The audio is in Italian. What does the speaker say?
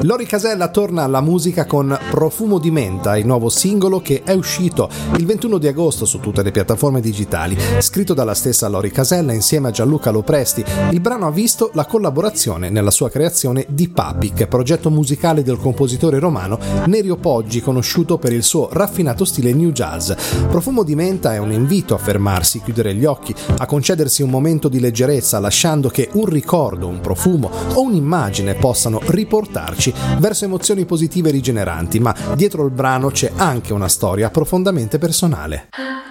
Lori Casella torna alla musica con Profumo di menta, il nuovo singolo che è uscito il 21 di agosto su tutte le piattaforme digitali. Scritto dalla stessa Lori Casella insieme a Gianluca Lopresti, il brano ha visto la collaborazione nella sua creazione di Papic, progetto musicale del compositore romano Nerio Poggi, conosciuto per il suo raffinato stile new jazz. Profumo di menta è un invito a fermarsi, chiudere gli occhi, a concedersi un momento di leggerezza, lasciando che un ricordo, un profumo o un'immagine possano riportarci verso emozioni positive e rigeneranti, ma dietro il brano c'è anche una storia profondamente personale.